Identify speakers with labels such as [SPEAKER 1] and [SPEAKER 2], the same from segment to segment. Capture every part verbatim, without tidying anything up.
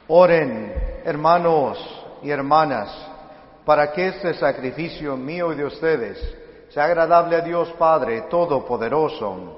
[SPEAKER 1] Oren, hermanos y hermanas, para que este sacrificio mío y de ustedes sea agradable a Dios Padre Todopoderoso.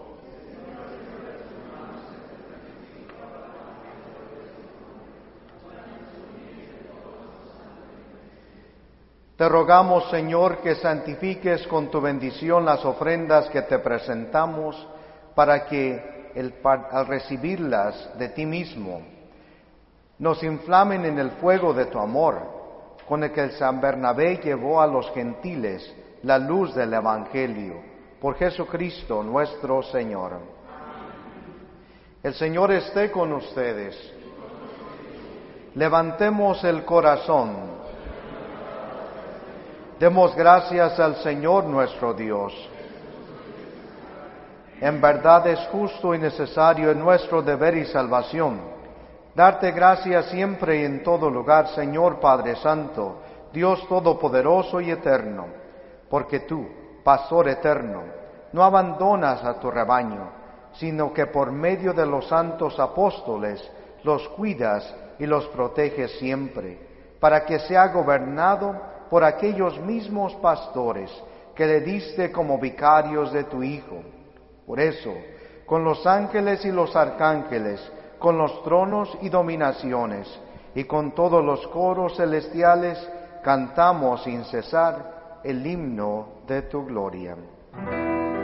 [SPEAKER 1] Te rogamos, Señor, que santifiques con tu bendición las ofrendas que te presentamos, para que el, al recibirlas de ti mismo, nos inflamen en el fuego de tu amor, con el que el San Bernabé llevó a los gentiles la luz del Evangelio. Por Jesucristo nuestro Señor. El Señor esté con ustedes. Levantemos el corazón. Demos gracias al Señor nuestro Dios. En verdad es justo y necesario en nuestro deber y salvación darte gracias siempre y en todo lugar, Señor Padre Santo, Dios Todopoderoso y Eterno, porque tú, Pastor eterno, no abandonas a tu rebaño, sino que por medio de los santos apóstoles los cuidas y los proteges siempre, para que sea gobernado por aquellos mismos pastores que le diste como vicarios de tu Hijo. Por eso, con los ángeles y los arcángeles, con los tronos y dominaciones, y con todos los coros celestiales, cantamos sin cesar el himno de tu gloria.